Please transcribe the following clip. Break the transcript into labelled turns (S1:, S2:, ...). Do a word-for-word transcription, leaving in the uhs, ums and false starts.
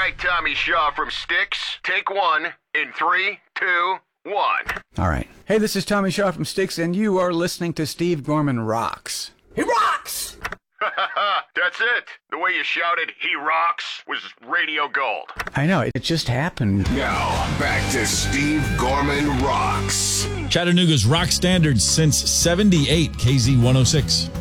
S1: right, Tommy Shaw from Styx. Take one in three, two, one.
S2: All right. Hey, this is Tommy Shaw from Styx, and you are listening to Steve Gorman Rocks. He rocks!
S1: That's it. The way you shouted, he rocks, was radio gold.
S2: I know, it just happened.
S3: Now, back to Steve Gorman Rocks.
S4: Chattanooga's rock standard since seventy-eight, K Z one oh six.